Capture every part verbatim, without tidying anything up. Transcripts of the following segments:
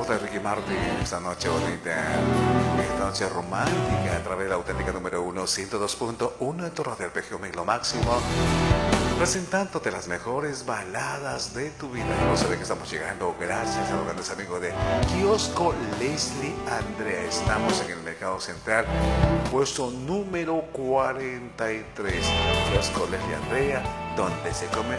de Ricky Martin, esta noche bonita, esta noche romántica, a través de la auténtica número uno, ciento dos punto uno en tu radio del P G M, lo máximo, presentándote las mejores baladas de tu vida. Y no sé de qué estamos llegando, gracias a los grandes amigos de Kiosco Leslie Andrea. Estamos en el Mercado Central, puesto número cuarenta y tres. Kiosco Leslie Andrea, donde se come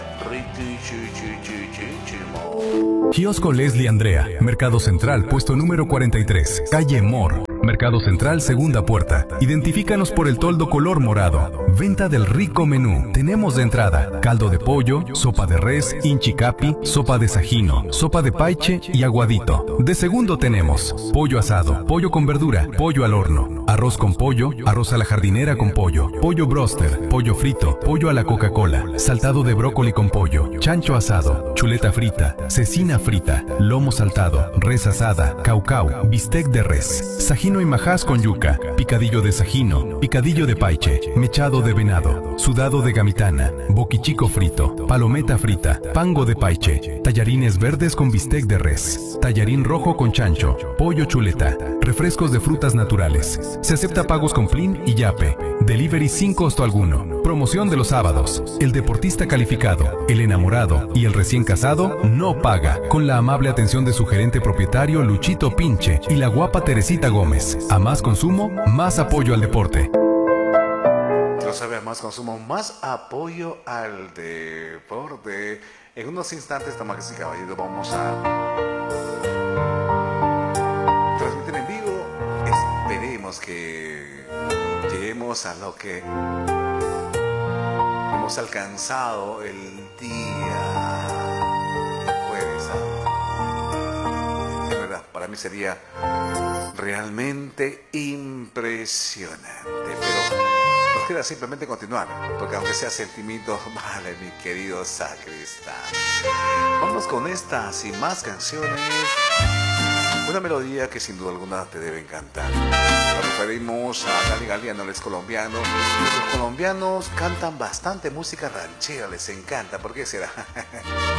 riquísimo. Kiosco Leslie Andrea, Mercado Central, puesto número cuarenta y tres, calle Mor. Mercado Central, segunda puerta. Identifícanos por el toldo color morado. Venta del rico menú. Tenemos de entrada caldo de pollo, sopa de res, inchicapi, sopa de sajino, sopa de paiche y aguadito. De segundo tenemos pollo asado, pollo con verdura, pollo al horno, arroz con pollo, arroz a la jardinera con pollo, pollo broster, pollo frito, pollo a la Coca-Cola, saltado de brócoli con pollo, chancho asado, chuleta frita, cecina frita, lomo saltado, res asada, caucau, bistec de res, sajino y majás con yuca, picadillo de sajino, picadillo de paiche, mechado de venado, sudado de gamitana, boquichico frito, palometa frita, pango de paiche, tallarines verdes con bistec de res, tallarín rojo con chancho, pollo chuleta, refrescos de frutas naturales. Se acepta pagos con Plin y Yape. Delivery sin costo alguno. Promoción de los sábados. El deportista calificado, el enamorado y el recién casado no paga. Con la amable atención de su gerente propietario Luchito Pinche y la guapa Teresita Gómez. A más consumo, más apoyo al deporte. Lo sabe, a más consumo, más apoyo al deporte. En unos instantes, damas y caballeros, vamos a transmitir en vivo. Esperemos que lleguemos a lo que hemos alcanzado el día jueves. De verdad, para mí sería realmente impresionante, pero nos queda simplemente continuar, porque aunque sea sentimiento, vale, mi querido sacristán. Vamos con estas y más canciones. Una melodía que sin duda alguna te debe encantar. Nos referimos a Dani Galeano, él es colombiano. Los colombianos cantan bastante música ranchera, les encanta. ¿Por qué será?